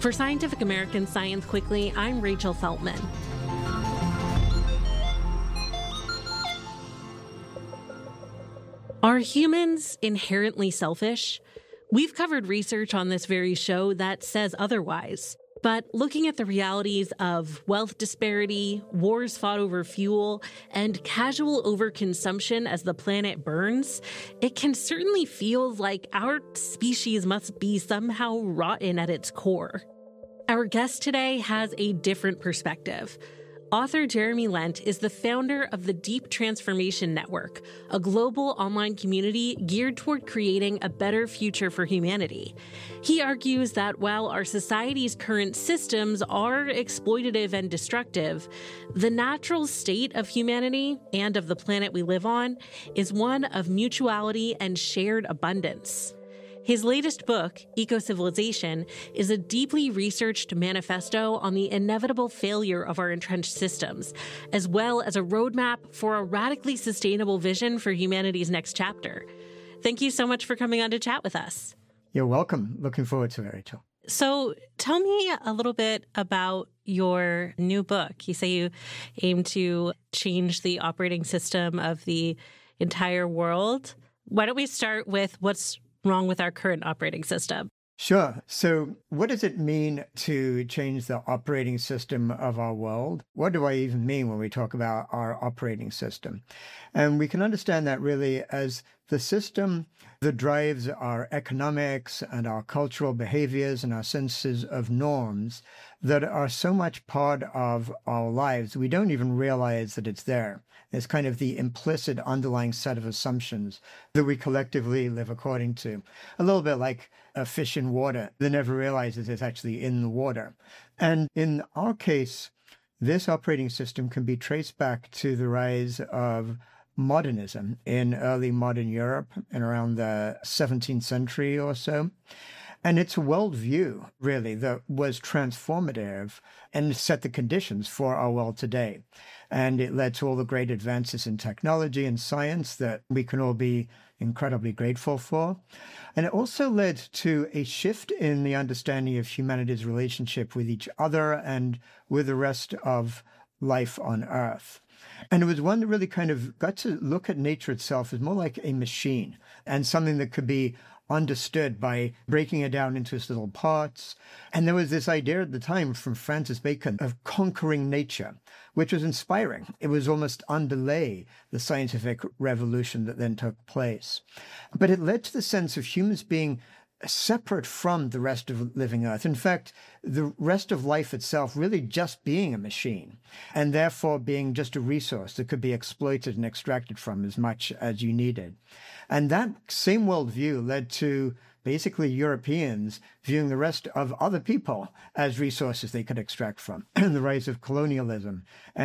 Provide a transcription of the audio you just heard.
For Scientific American Science Quickly, I'm Rachel Feltman. Are humans inherently selfish? We've covered research on this very show that says otherwise. But looking at the realities of wealth disparity, wars fought over fuel, and casual overconsumption as the planet burns, it can certainly feel like our species must be somehow rotten at its core. Our guest today has a different perspective. Author Jeremy Lent is the founder of the Deep Transformation Network, a global online community geared toward creating a better future for humanity. He argues that while our society's current systems are exploitative and destructive, the natural state of humanity and of the planet we live on is one of mutuality and shared abundance. His latest book, Eco-Civilization, is a deeply researched manifesto on the inevitable failure of our entrenched systems, as well as a roadmap for a radically sustainable vision for humanity's next chapter. Thank you so much for coming on to chat with us. You're welcome. Looking forward to it, Rachel. So tell me a little bit about your new book. You say you aim to change the operating system of the entire world. Why don't we start with what's wrong with our current operating system? Sure. So what does it mean to change the operating system of our world? What do I even mean when we talk about our operating system? And we can understand that really as the system that drives our economics and our cultural behaviors and our senses of norms that are so much part of our lives, we don't even realize that it's there. It's kind of the implicit underlying set of assumptions that we collectively live according to. A little bit like a fish in water that never realizes it's actually in the water. And in our case, this operating system can be traced back to the rise of modernism in early modern Europe in around the 17th century or so. And it's a worldview, really, that was transformative and set the conditions for our world today. And it led to all the great advances in technology and science that we can all be incredibly grateful for. And it also led to a shift in the understanding of humanity's relationship with each other and with the rest of life on Earth. And it was one that really kind of got to look at nature itself as more like a machine and something that could be understood by breaking it down into its little parts. And there was this idea at the time from Francis Bacon of conquering nature, which was inspiring. It was almost underlay the scientific revolution that then took place. But it led to the sense of humans being separate from the rest of living Earth. In fact, the rest of life itself really just being a machine, and therefore being just a resource that could be exploited and extracted from as much as you needed. And that same worldview led to basically Europeans viewing the rest of other people as resources they could extract from, and the rise of colonialism